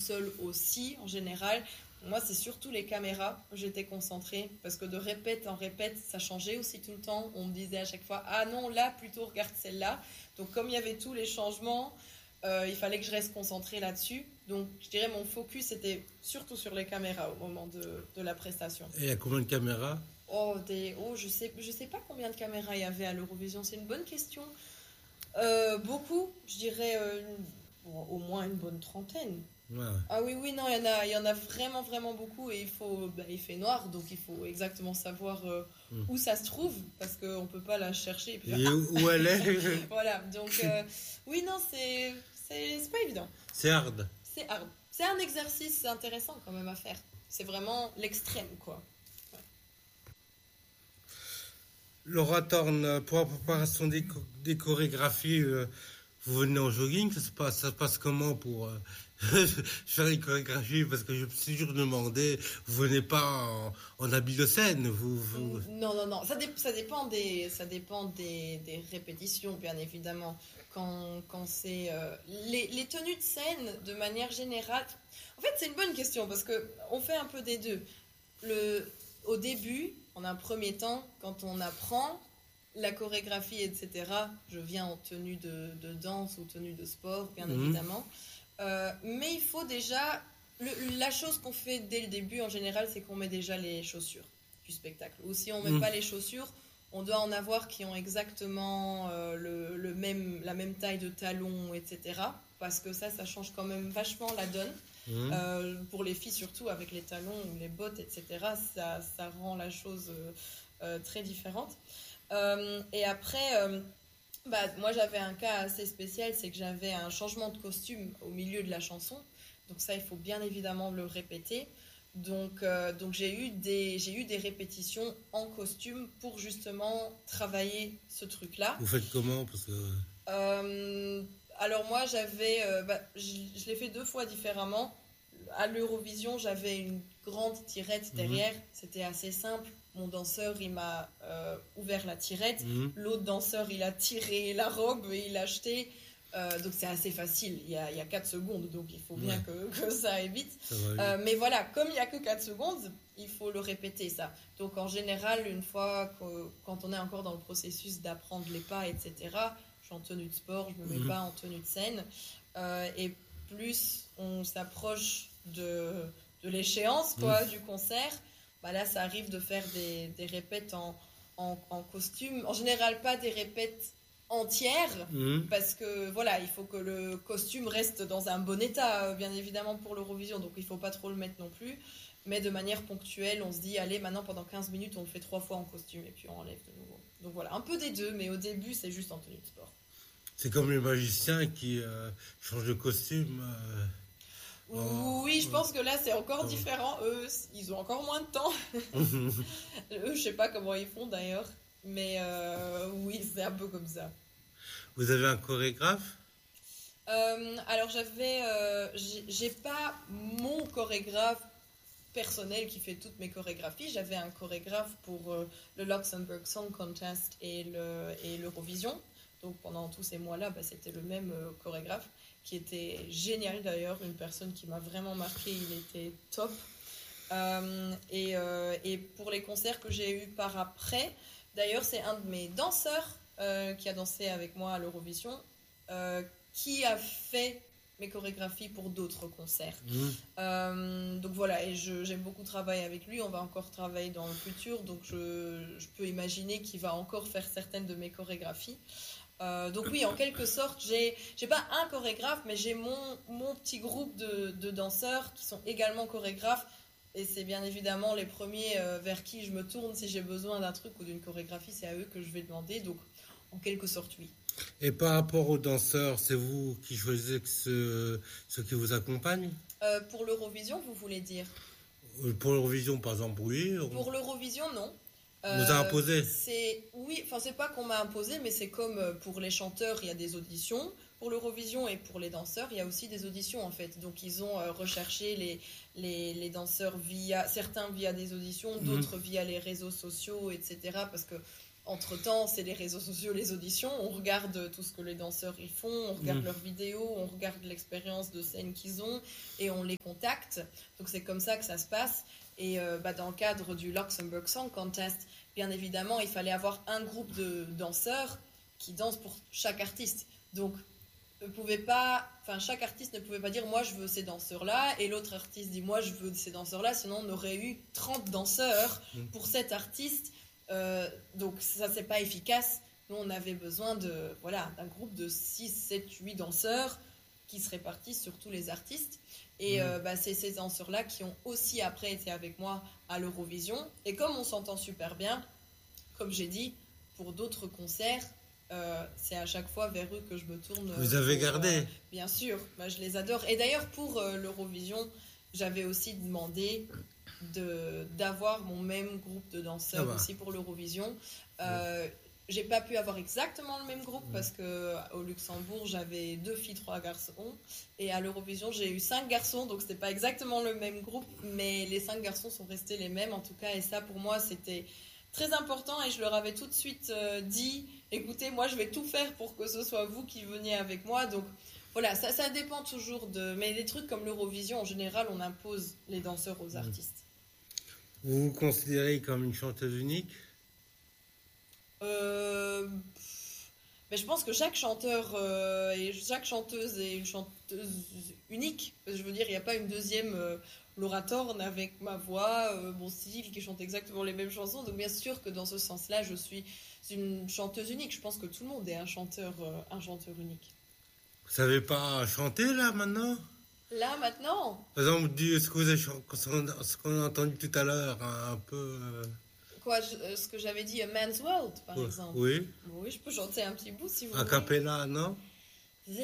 seule aussi, en général. Moi, c'est surtout les caméras où j'étais concentrée, parce que de répète en répète, ça changeait aussi tout le temps. On me disait à chaque fois, ah non, là, plutôt regarde celle-là. Donc, comme il y avait tous les changements, il fallait que je reste concentrée là-dessus. Donc, je dirais mon focus était surtout sur les caméras au moment de la prestation. Et il y a combien de caméras? Je sais pas combien de caméras il y avait à l'Eurovision. C'est une bonne question. Beaucoup, je dirais au moins une bonne trentaine. Ouais. Ah oui, non, il y en a vraiment, vraiment beaucoup et il fait noir, donc il faut exactement savoir où ça se trouve, parce qu'on peut pas la chercher. Et puis, où elle est? voilà, donc oui, non, c'est pas évident. C'est hard. C'est hard. C'est un exercice intéressant quand même à faire. C'est vraiment l'extrême, quoi. Ouais. Laura Thorne, pour la préparation des chorégraphies, vous venez en jogging, ça se passe comment pour faire les chorégraphies? Parce que je me suis toujours demandé, vous venez pas en habit de scène, vous... Non, ça dépend des répétitions, bien évidemment. Quand c'est les tenues de scène, de manière générale, en fait, c'est une bonne question parce que on fait un peu des deux. Au début, en un premier temps, quand on apprend la chorégraphie, etc., je viens en tenue de danse ou tenue de sport, bien évidemment. Mais il faut déjà... la chose qu'on fait dès le début, en général, c'est qu'on met déjà les chaussures du spectacle. Ou si on ne met pas les chaussures, on doit en avoir qui ont exactement la même taille de talons, etc. Parce que ça change quand même vachement la donne. Pour les filles, surtout, avec les talons ou les bottes, etc., ça rend la chose très différente. Et après... moi, j'avais un cas assez spécial, c'est que j'avais un changement de costume au milieu de la chanson. Donc ça, il faut bien évidemment le répéter. Donc j'ai eu des répétitions en costume pour justement travailler ce truc-là. Vous faites comment? Parce que... alors moi, je l'ai fait 2 fois différemment. À l'Eurovision, j'avais une grande tirette derrière. C'était assez simple. Mon danseur, il m'a ouvert la tirette. L'autre danseur, il a tiré la robe et il l'a jeté. Donc c'est assez facile. Il y a 4 secondes, donc il faut bien que ça aille vite. Mais voilà, comme il n'y a que 4 secondes, il faut le répéter, ça. Donc en général, une fois quand on est encore dans le processus d'apprendre les pas, etc., je suis en tenue de sport, je ne me mets pas en tenue de scène. Et plus on s'approche de l'échéance, du concert, là, ça arrive de faire des répètes en costume. En général, pas des répètes entières, parce que voilà, il faut que le costume reste dans un bon état, bien évidemment, pour l'Eurovision, donc il faut pas trop le mettre non plus, mais de manière ponctuelle, on se dit, allez, maintenant, pendant 15 minutes, on le fait 3 fois en costume, et puis on enlève de nouveau. Donc voilà, un peu des deux, mais au début, c'est juste en tenue de sport. C'est comme les magiciens qui changent de costume. Oui, je pense que là, c'est encore différent. Eux, ils ont encore moins de temps. Eux, je sais pas comment ils font d'ailleurs. Mais oui, c'est un peu comme ça. Vous avez un chorégraphe? Alors, j'ai pas mon chorégraphe personnel qui fait toutes mes chorégraphies. J'avais un chorégraphe pour le Luxembourg Song Contest et l'Eurovision. Donc, pendant tous ces mois-là, c'était le même chorégraphe, qui était génial d'ailleurs, une personne qui m'a vraiment marqué, il était top. Et pour les concerts que j'ai eus par après, d'ailleurs c'est un de mes danseurs qui a dansé avec moi à l'Eurovision, qui a fait mes chorégraphies pour d'autres concerts. Donc voilà, et j'aime beaucoup travailler avec lui, on va encore travailler dans le futur, donc je peux imaginer qu'il va encore faire certaines de mes chorégraphies. Donc oui, en quelque sorte, j'ai pas un chorégraphe, mais j'ai mon petit groupe de danseurs qui sont également chorégraphes, et c'est bien évidemment les premiers vers qui je me tourne si j'ai besoin d'un truc ou d'une chorégraphie, c'est à eux que je vais demander, donc en quelque sorte, oui. Et par rapport aux danseurs, c'est vous qui choisissez ceux qui vous accompagnent? Pour l'Eurovision, vous voulez dire? Pour l'Eurovision, par exemple, oui. Pour l'Eurovision, non. On vous a imposé? Oui, enfin c'est pas qu'on m'a imposé, mais c'est comme pour les chanteurs, il y a des auditions. Pour l'Eurovision et pour les danseurs, il y a aussi des auditions en fait. Donc ils ont recherché les danseurs certains via des auditions, d'autres via les réseaux sociaux, etc. Parce que entre-temps, c'est les réseaux sociaux, les auditions. On regarde tout ce que les danseurs y font, on regarde leurs vidéos, on regarde l'expérience de scène qu'ils ont et on les contacte. Donc c'est comme ça que ça se passe. Et dans le cadre du Luxembourg Song Contest, bien évidemment, il fallait avoir un groupe de danseurs qui dansent pour chaque artiste. Donc chaque artiste ne pouvait pas dire moi je veux ces danseurs-là et l'autre artiste dit moi je veux ces danseurs-là, sinon on aurait eu 30 danseurs pour cet artiste. Donc ça c'est pas efficace. Nous on avait besoin d'un groupe de 6, 7, 8 danseurs qui se répartissent sur tous les artistes. Et c'est ces danseurs-là qui ont aussi après été avec moi à l'Eurovision. Et comme on s'entend super bien, comme j'ai dit, pour d'autres concerts, c'est à chaque fois vers eux que je me tourne. Vous avez gardé bien sûr, je les adore. Et d'ailleurs, pour l'Eurovision, j'avais aussi demandé d'avoir mon même groupe de danseurs aussi pour l'Eurovision. J'ai pas pu avoir exactement le même groupe parce qu'au Luxembourg, j'avais 2 filles, 3 garçons. Et à l'Eurovision, j'ai eu 5 garçons, donc c'était pas exactement le même groupe. Mais les 5 garçons sont restés les mêmes en tout cas. Et ça, pour moi, c'était très important et je leur avais tout de suite dit écoutez, moi je vais tout faire pour que ce soit vous qui veniez avec moi. Donc voilà, ça dépend toujours mais des trucs comme l'Eurovision, en général, on impose les danseurs aux artistes. Vous vous considérez comme une chanteuse unique? Mais je pense que chaque chanteur et chaque chanteuse est une chanteuse unique. Je veux dire, il n'y a pas une deuxième Laura Thorne avec ma voix, mon style, qui chante exactement les mêmes chansons. Donc bien sûr que dans ce sens-là, je suis une chanteuse unique. Je pense que tout le monde est un chanteur unique. Vous savez pas chanter là maintenant? Là maintenant? Par exemple, ce qu'on a entendu tout à l'heure, un peu. Quoi, ce que j'avais dit, A Man's World, par exemple. Oui. Oui, je peux chanter un petit bout si vous A voulez. cappella, non?